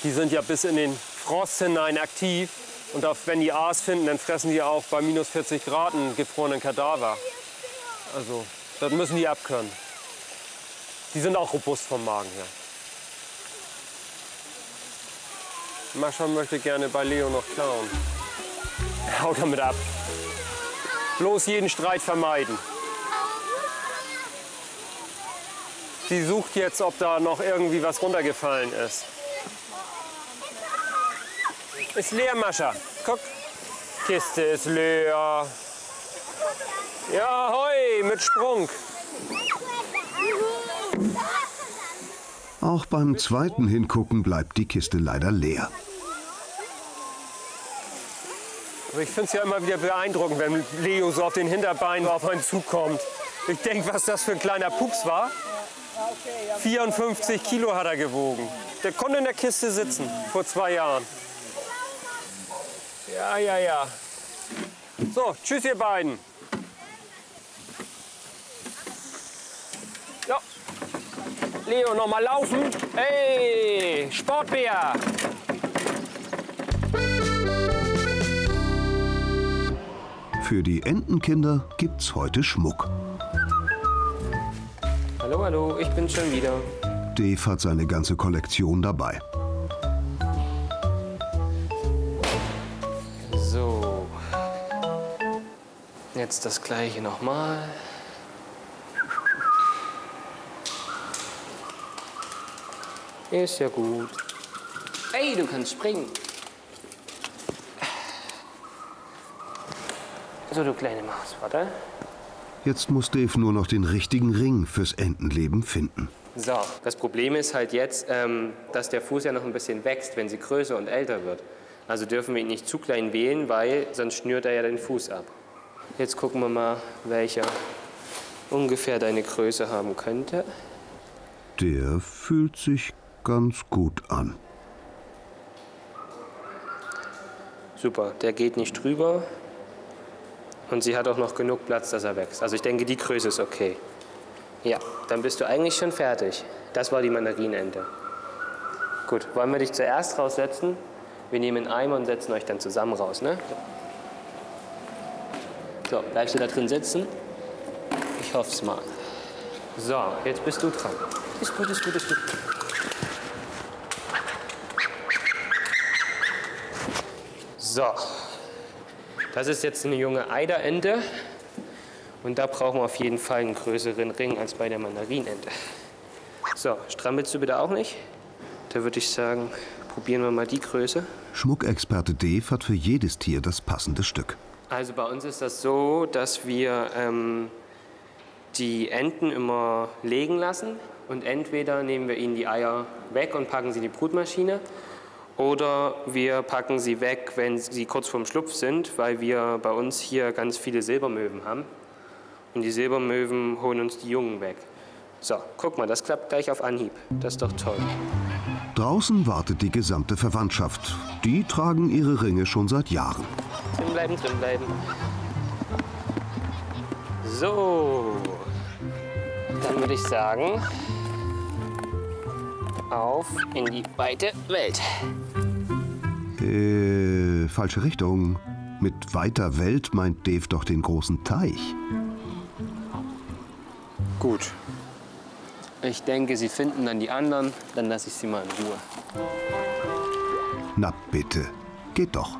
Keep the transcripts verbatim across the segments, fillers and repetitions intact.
Die sind ja bis in den Frost hinein aktiv. Und auch wenn die Aas finden, dann fressen die auch bei minus vierzig Grad einen gefrorenen Kadaver. Also, das müssen die abkönnen. Die sind auch robust vom Magen her. Mascha möchte gerne bei Leo noch klauen. Haut damit ab. Bloß jeden Streit vermeiden. Sie sucht jetzt, ob da noch irgendwie was runtergefallen ist. Ist leer, Mascha. Guck. Kiste ist leer. Ja, hoi, mit Sprung. Auch beim zweiten Hingucken bleibt die Kiste leider leer. Aber ich finde es ja immer wieder beeindruckend, wenn Leo so auf den Hinterbeinen auf einen zukommt. Ich denke, was das für ein kleiner Pups war. vierundfünfzig Kilo hat er gewogen. Der konnte in der Kiste sitzen, vor zwei Jahren. Ja, ja, ja. So, tschüss ihr beiden. Ja. Leo, noch mal laufen. Hey, Sportbär. Für die Entenkinder gibt's heute Schmuck. Hallo, hallo, ich bin schon wieder. Dave hat seine ganze Kollektion dabei. So. Jetzt das gleiche nochmal. Ist ja gut. Ey, du kannst springen. So, du kleine Maus, warte. Jetzt muss Dave nur noch den richtigen Ring fürs Entenleben finden. So, das Problem ist halt jetzt, ähm, dass der Fuß ja noch ein bisschen wächst, wenn sie größer und älter wird. Also dürfen wir ihn nicht zu klein wählen, weil sonst schnürt er ja den Fuß ab. Jetzt gucken wir mal, welcher ungefähr deine Größe haben könnte. Der fühlt sich ganz gut an. Super, der geht nicht drüber. Und sie hat auch noch genug Platz, dass er wächst. Also ich denke, die Größe ist okay. Ja, dann bist du eigentlich schon fertig. Das war die Mandarinente. Gut, wollen wir dich zuerst raussetzen? Wir nehmen einen Eimer und setzen euch dann zusammen raus, ne? So, bleibst du da drin sitzen? Ich hoffe es mal. So, jetzt bist du dran. Ist gut, ist gut, ist gut. So. Das ist jetzt eine junge Eiderente und da brauchen wir auf jeden Fall einen größeren Ring als bei der Mandarinente. So, strampelst du bitte auch nicht? Da würde ich sagen, probieren wir mal die Größe. Schmuckexperte Dave hat für jedes Tier das passende Stück. Also bei uns ist das so, dass wir ähm, die Enten immer legen lassen und entweder nehmen wir ihnen die Eier weg und packen sie in die Brutmaschine. Oder wir packen sie weg, wenn sie kurz vorm Schlupf sind, weil wir bei uns hier ganz viele Silbermöwen haben. Und die Silbermöwen holen uns die Jungen weg. So, guck mal, das klappt gleich auf Anhieb. Das ist doch toll. Draußen wartet die gesamte Verwandtschaft. Die tragen ihre Ringe schon seit Jahren. Drin bleiben, drin bleiben. So. Dann würde ich sagen, auf in die weite Welt. Äh, falsche Richtung. Mit weiter Welt meint Dave doch den großen Teich. Gut. Ich denke, sie finden dann die anderen, dann lasse ich sie mal in Ruhe. Na bitte, geht doch.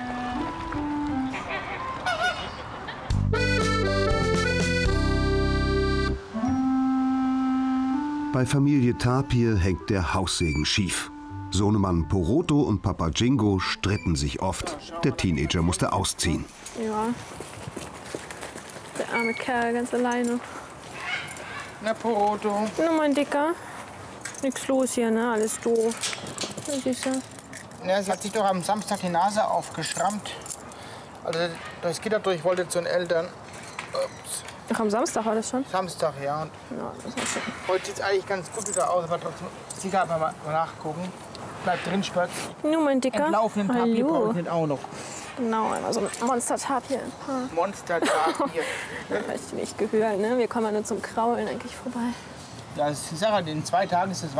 Bei Familie Tapir hängt der Haussegen schief. Sohnemann Poroto und Papa Jingo stritten sich oft. Der Teenager musste ausziehen. Ja, der arme Kerl ganz alleine. Na, Poroto. Na, mein Dicker. Nix los hier, ne? Alles doof. Na, Süße. Ja, sie hat sich doch am Samstag die Nase aufgeschrammt. Also das Gitter durch wollte zu den Eltern. Ups. Ach, am Samstag war das schon? Samstag, ja. Und Ja, das war schön. heute sieht es eigentlich ganz gut wieder aus, aber trotzdem, sie kann mal nachgucken. Bleibt drin, Spatz. Nur mein Dicker. Entlaufenden Tapir brauche ich nicht auch noch. Genau, einmal so ein Monster-Tapir. Monster-Tapir. Ja, ich nicht gehört, ne? Wir kommen ja nur zum Kraulen eigentlich vorbei. Ja, ich sage, in zwei Tagen ist es